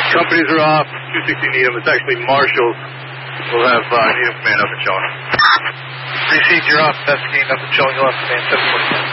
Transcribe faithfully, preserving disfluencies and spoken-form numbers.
Companies are off. two sixty Needham. It's actually Marshall. We'll have uh, Needham Command up and showing them. Received, you're off. Investigating up and showing you off command seven forty-five.